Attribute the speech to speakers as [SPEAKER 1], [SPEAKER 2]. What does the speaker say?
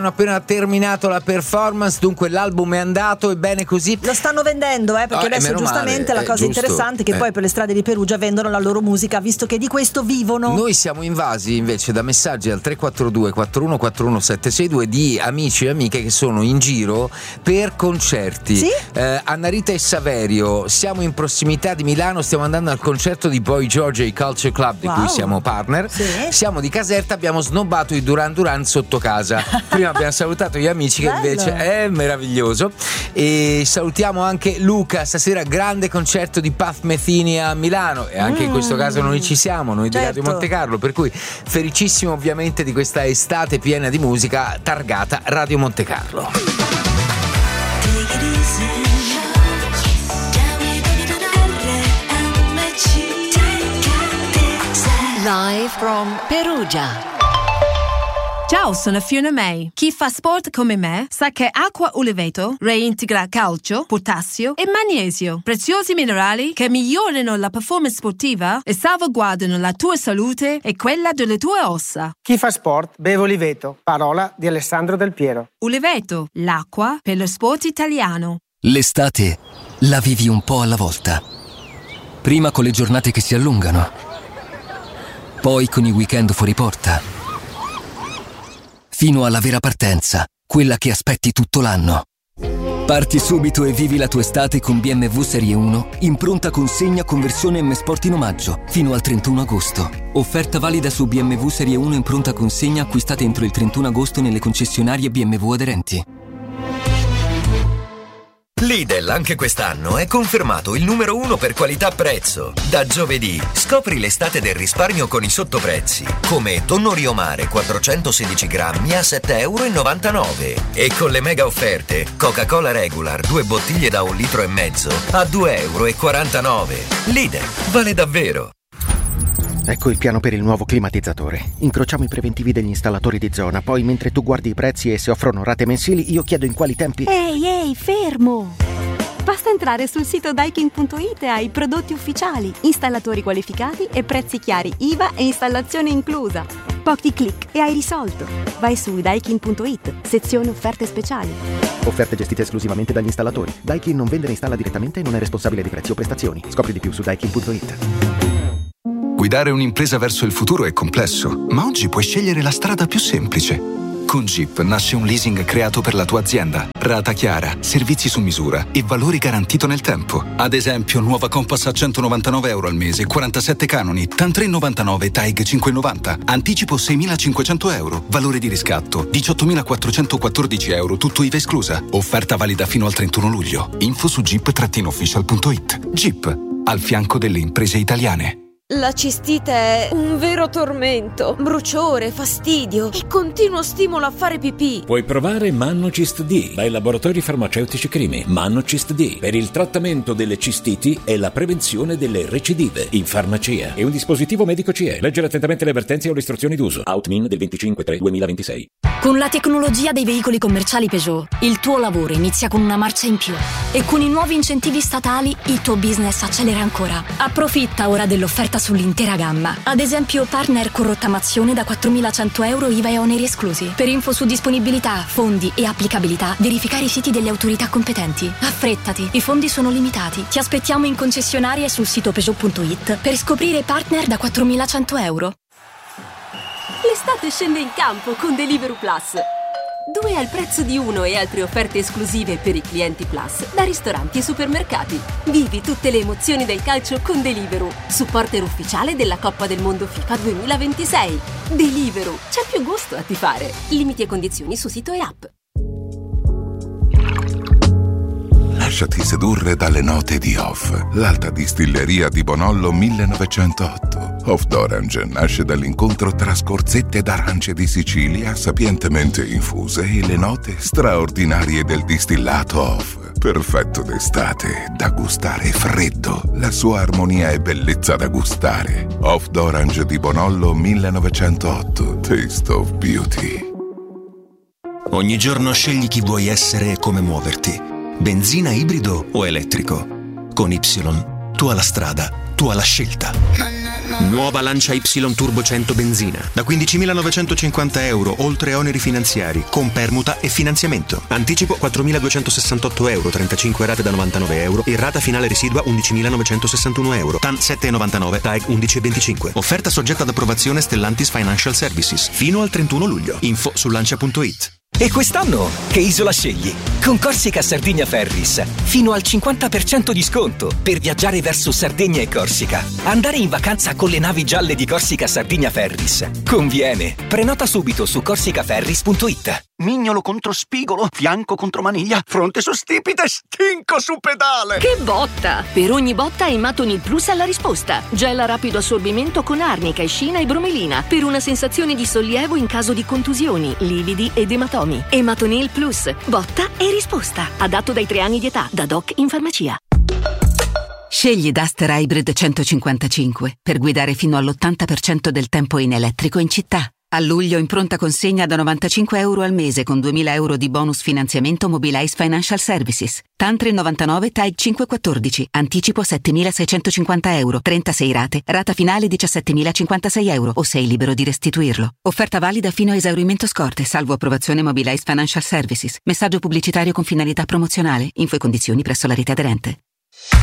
[SPEAKER 1] Hanno appena terminato la performance, dunque l'album è andato, e bene così.
[SPEAKER 2] Lo stanno vendendo, perché adesso giustamente la cosa interessante è che poi per le strade di Perugia vendono la loro musica, visto che di questo vivono.
[SPEAKER 1] Noi siamo invasi invece da messaggi al 342 4141 762 di amici e amiche che sono in giro per concerti.
[SPEAKER 2] Sì?
[SPEAKER 1] Anna Rita e Saverio, siamo in prossimità di Milano, stiamo andando al concerto di Boy George e Culture Club, di cui siamo partner.
[SPEAKER 2] Sì.
[SPEAKER 1] Siamo di Caserta, abbiamo snobbato i Duran Duran sotto casa. Prima abbiamo salutato gli amici, che invece è meraviglioso, e salutiamo anche Luca. Stasera grande concerto di Puff Metheny a Milano, e anche in questo caso noi ci siamo, noi di Radio Monte Carlo, per cui felicissimo ovviamente di questa estate piena di musica targata Radio Monte Carlo.
[SPEAKER 3] Live from Perugia.
[SPEAKER 4] Ciao, sono Fiona May. Chi fa sport come me sa che acqua Uliveto reintegra calcio, potassio e magnesio, preziosi minerali che migliorano la performance sportiva e salvaguardano la tua salute e quella delle tue ossa.
[SPEAKER 5] Chi fa sport beve Uliveto, parola di Alessandro Del Piero.
[SPEAKER 4] Uliveto, l'acqua per lo sport italiano.
[SPEAKER 6] L'estate la vivi un po' alla volta. Prima con le giornate che si allungano, poi con i weekend fuori porta, fino alla vera partenza, quella che aspetti tutto l'anno. Parti subito e vivi la tua estate con BMW Serie 1 in pronta consegna con versione M Sport in omaggio fino al 31 agosto. Offerta valida su BMW Serie 1 in pronta consegna acquistate entro il 31 agosto nelle concessionarie BMW aderenti.
[SPEAKER 7] Lidl anche quest'anno è confermato il numero 1 per qualità-prezzo. Da giovedì scopri l'estate del risparmio con i sottoprezzi, come tonno Rio Mare 416 grammi a €7,99 e con le mega offerte Coca-Cola Regular 2 bottiglie da 1,5 litri a €2,49. Lidl vale davvero.
[SPEAKER 8] Ecco il piano per il nuovo climatizzatore. Incrociamo i preventivi degli installatori di zona, poi mentre tu guardi i prezzi e se offrono rate mensili, io chiedo in quali tempi...
[SPEAKER 9] Ehi, fermo! Basta entrare sul sito Daikin.it e hai prodotti ufficiali, installatori qualificati e prezzi chiari, IVA e installazione inclusa. Pochi click e hai risolto. Vai su Daikin.it, sezione offerte speciali.
[SPEAKER 8] Offerte gestite esclusivamente dagli installatori. Daikin non vende né installa direttamente e non è responsabile di prezzi o prestazioni. Scopri di più su Daikin.it.
[SPEAKER 10] Guidare un'impresa verso il futuro è complesso, ma oggi puoi scegliere la strada più semplice. Con Jeep nasce un leasing creato per la tua azienda. Rata chiara, servizi su misura e valori garantito nel tempo. Ad esempio, nuova Compass a €199 al mese, 47 canoni, TAN 3,99, TAIG 5,90. Anticipo €6.500, valore di riscatto €18.414, tutto IVA esclusa. Offerta valida fino al 31 luglio. Info su jeep-official.it. Jeep, al fianco delle imprese italiane.
[SPEAKER 11] La cistite è un vero tormento, bruciore, fastidio e continuo stimolo a fare pipì.
[SPEAKER 12] Puoi provare Mannocist D dai laboratori farmaceutici Crimi. Mannocist D per il trattamento delle cistiti e la prevenzione delle recidive in farmacia. È un dispositivo medico CE. Leggere attentamente le avvertenze o le istruzioni d'uso. Outmin del 25/3/2026.
[SPEAKER 3] Con la tecnologia dei veicoli commerciali Peugeot, il tuo lavoro inizia con una marcia in più. E con i nuovi incentivi statali, il tuo business accelera ancora. Approfitta ora dell'offerta sull'intera gamma. Ad esempio, partner con rottamazione da €4.100 IVA e oneri esclusi. Per info su disponibilità, fondi e applicabilità, verificare i siti delle autorità competenti. Affrettati, i fondi sono limitati. Ti aspettiamo in concessionaria e sul sito Peugeot.it per scoprire partner da €4.100.
[SPEAKER 9] L'estate scende in campo con Deliveroo Plus. 2 al prezzo di 1 e altre offerte esclusive per i clienti Plus da ristoranti e supermercati. Vivi tutte le emozioni del calcio con Deliveroo, supporter ufficiale della Coppa del Mondo FIFA 2026. Deliveroo, c'è più gusto a tifare. Limiti e condizioni su sito e app.
[SPEAKER 13] Lasciati sedurre dalle note di Off, l'alta distilleria di Bonollo 1908. Off d'Orange nasce dall'incontro tra scorzette d'arance di Sicilia sapientemente infuse e le note straordinarie del distillato Off. Perfetto d'estate, da gustare freddo. La sua armonia e bellezza da gustare. Off d'Orange di Bonollo 1908. Taste of Beauty.
[SPEAKER 14] Ogni giorno scegli chi vuoi essere e come muoverti. Benzina, ibrido o elettrico. Con Y, tu hai la strada, tu hai la scelta. Nuova Lancia Y Turbo 100 benzina. Da 15.950 euro, oltre oneri finanziari, con permuta e finanziamento. Anticipo 4.268 euro, 35 rate da 99 euro e rata finale residua 11.961 euro. TAN 7,99, TAEG 11,25. Offerta soggetta ad approvazione Stellantis Financial Services. Fino al 31 luglio. Info su lancia.it.
[SPEAKER 6] E quest'anno che isola scegli? Con Corsica Sardigna Ferris fino al 50% di sconto per viaggiare verso Sardegna e Corsica. Andare in vacanza con le navi gialle di Corsica Sardigna Ferris conviene. Prenota subito su corsicaferris.it.
[SPEAKER 8] Mignolo contro spigolo, fianco contro maniglia, fronte su stipite, stinco su pedale.
[SPEAKER 3] Che botta! Per ogni botta Ematonil Plus ha la risposta. Gel a rapido assorbimento con arnica, escina e bromelina per una sensazione di sollievo in caso di contusioni, lividi ed ematomi. Ematonil Plus. Botta e risposta. Adatto dai 3 anni di età. Da doc in farmacia.
[SPEAKER 15] Scegli Duster Hybrid 155 per guidare fino all'80% del tempo in elettrico in città. A luglio in pronta consegna da 95 euro al mese con 2.000 euro di bonus finanziamento Mobilize Financial Services. TAN 3,99, TAEG 5,14. Anticipo 7.650 euro. 36 rate. Rata finale 17.056 euro o sei libero di restituirlo. Offerta valida fino a esaurimento scorte, salvo approvazione Mobilize Financial Services. Messaggio pubblicitario con finalità promozionale. Info e condizioni presso la rete aderente.